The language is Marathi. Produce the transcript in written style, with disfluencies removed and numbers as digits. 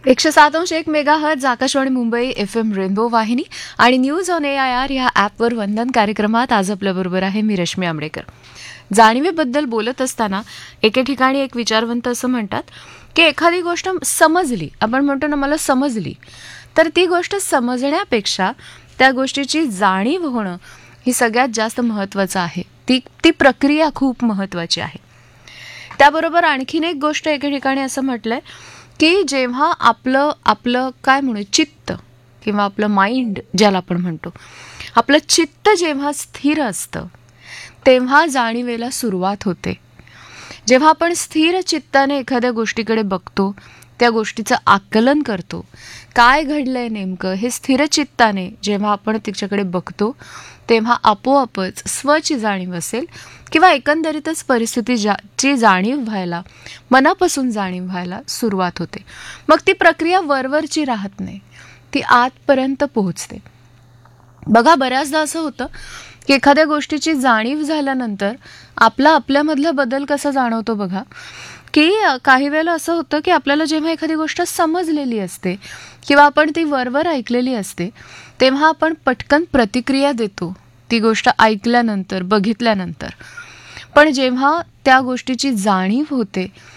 107.1 megahertz Akashvani Mumbai FM rainbow वाहिनी आणि न्यूज ऑन AIR या ॲपवर वंदन कार्यक्रमात आज आपल्याबरोबर आहे मी रश्मी आंबडेकर. जाणीवेबद्दल बोलत असताना एके ठिकाणी एक विचारवंत असं म्हणतात की एखादी गोष्ट समजली, आपण म्हणतो ना मला समजली, तर ती गोष्ट समजण्यापेक्षा त्या गोष्टीची जाणीव होणं ही सगळ्यात जास्त महत्त्वाचं आहे. ती प्रक्रिया खूप महत्त्वाची आहे. त्याबरोबर आणखीन एक गोष्ट एके ठिकाणी असं म्हटलंय की जेव्हा आपलं काय म्हणू चित्त किंवा आपलं माइंड ज्याला आपण म्हणतो, आपलं चित्त जेव्हा स्थिर असतं तेव्हा जाणीवेला सुरुवात होते. जेव्हा आपण स्थिर चित्ताने एखाद्या गोष्टीकडे बघतो, त्या गोष्टीचं आकलन करतो, काय घडलंय नेमकं हे स्थिर चित्ताने जेव्हा आपण तिच्याकडे बघतो तेव्हा आपोआपच स्वची जाणीव असेल किंवा एकंदरीतच परिस्थितीची जाणीव व्हायला, मनापासून जाणीव व्हायला सुरुवात होते. मग ती प्रक्रिया वरवरची राहत नाही, ती आतपर्यंत पोहोचते. बघा, बऱ्याचदा असं होतं की एखाद्या गोष्टीची जाणीव झाल्यानंतर आपल्यामधला बदल कसा जाणवतो बघा, की काही वेळेला असं होतं की आपल्याला जेव्हा एखादी गोष्ट समजलेली असते किंवा आपण ती वरवर ऐकलेली असते तेव्हा आपण पटकन प्रतिक्रिया देतो ती गोष्ट ऐकल्यानंतर, बघितल्यानंतर. पण जेव्हा त्या गोष्टीची जाणीव होते